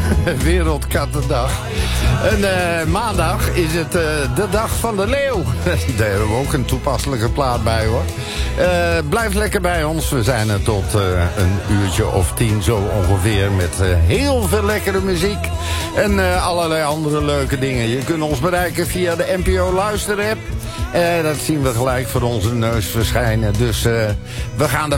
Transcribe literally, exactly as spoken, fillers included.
Wereldkattendag. En uh, maandag is het uh, de dag van de leeuw. Daar hebben we ook een toepasselijke plaat bij, hoor. Uh, blijf lekker bij ons. We zijn er tot uh, een uurtje of tien zo ongeveer. Met uh, heel veel lekkere muziek. En uh, allerlei andere leuke dingen. Je kunt ons bereiken via de N P O Luister-app. Uh, dat zien we gelijk voor onze neus verschijnen. Dus uh, we gaan er